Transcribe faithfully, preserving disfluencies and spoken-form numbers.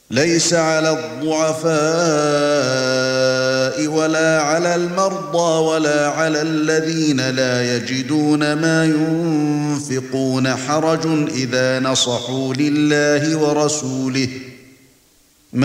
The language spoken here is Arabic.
ليس على الضعفاء ولا على المرضى ولا على الذين لا يجدون ما ينفقون حرج إذا نصحوا لله ورسوله